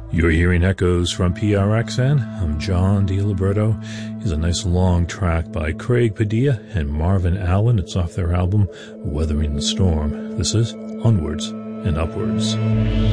You're hearing echoes from PRXN. I'm John DiLiberto. Here's a nice long track by Craig Padilla and Marvin Allen. It's off their album, Weathering the Storm. This is Onwards and Upwards.